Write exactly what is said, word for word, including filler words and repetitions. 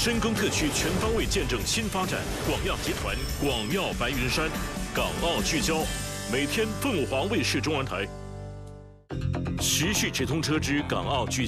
深耕各区，全方位见证新发展。广药集团，广药白云山，港澳聚焦，每天凤凰卫视中文台持续直通车之港澳聚。